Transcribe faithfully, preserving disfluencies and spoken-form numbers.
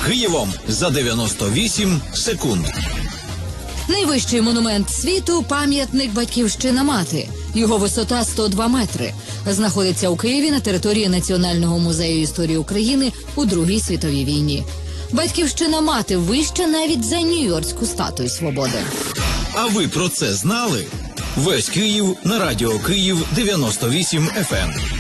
Києвом за дев'яносто вісім секунд. Найвищий монумент світу – пам'ятник «Батьківщина-Мати». Його висота сто два метри. Знаходиться у Києві на території Національного музею історії України у Другій світовій війні. «Батьківщина-Мати» вища навіть за Нью-Йоркську статую свободи. А ви про це знали? Весь Київ на радіо Київ дев'яносто вісім еф ем.